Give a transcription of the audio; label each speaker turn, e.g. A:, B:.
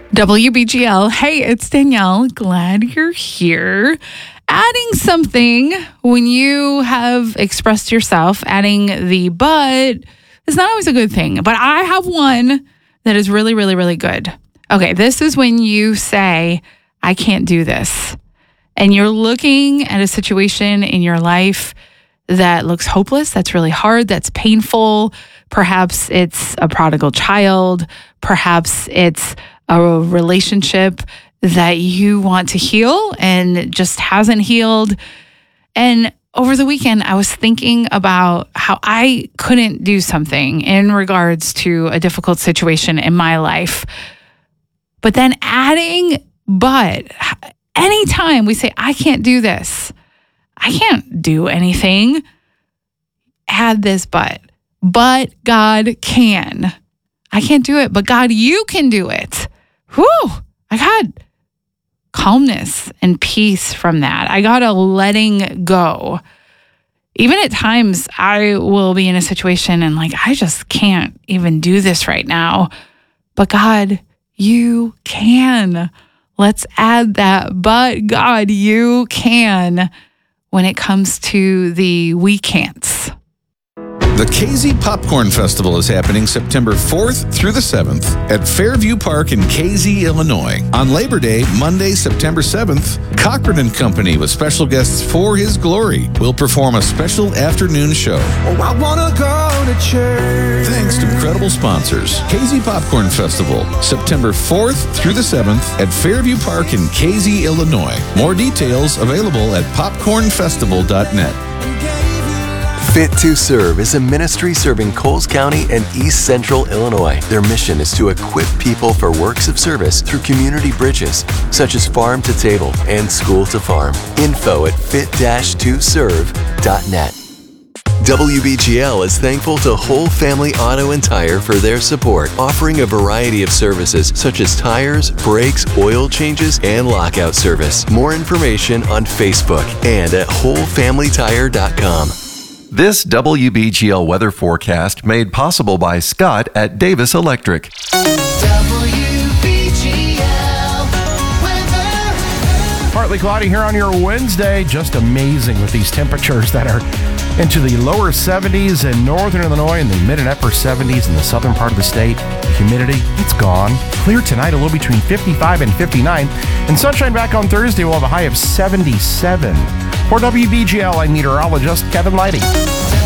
A: WBGL. Hey, it's Danielle. Glad you're here. Adding something when you have expressed yourself, adding the but is not always a good thing. But I have one that is really, really, really good. Okay, this is when you say, I can't do this. And you're looking at a situation in your life that looks hopeless, that's really hard, that's painful. Perhaps it's a prodigal child. Perhaps it's a relationship that you want to heal and just hasn't healed. And over the weekend, I was thinking about how I couldn't do something in regards to a difficult situation in my life. But then adding, but anytime we say, I can't do this, I can't do anything, add this but God can. I can't do it, but God, you can do it. Whew, I got calmness and peace from that. I got a letting go. Even at times, I will be in a situation and I just can't even do this right now. But God, you can. Let's add that. But God, you can when it comes to the we can'ts.
B: The KZ Popcorn Festival is happening September 4th through the 7th at Fairview Park in KZ, Illinois. On Labor Day, Monday, September 7th, Cochran & Company with special guests For His Glory will perform a special afternoon show.
C: Oh, I wanna go to church.
B: Thanks to incredible sponsors. KZ Popcorn Festival, September 4th through the 7th at Fairview Park in KZ, Illinois. More details available at popcornfestival.net.
D: Fit to Serve is a ministry serving Coles County and East Central Illinois. Their mission is to equip people for works of service through community bridges, such as farm to table and school to farm. Info at fit-to-serve.net. WBGL is thankful to Whole Family Auto and Tire for their support, offering a variety of services such as tires, brakes, oil changes, and lockout service. More information on Facebook and at wholefamilytire.com.
E: This WBGL weather forecast made possible by Scott at Davis Electric.
F: WBGL weather.
G: Partly cloudy here on your Wednesday. Just amazing with these temperatures that are into the lower 70s in northern Illinois and the mid and upper 70s in the southern part of the state. Humidity, it's gone. Clear tonight, a low between 55 and 59. And sunshine back on Thursday, we'll have a high of 77. For WBGL, I'm meteorologist Kevin Lighty.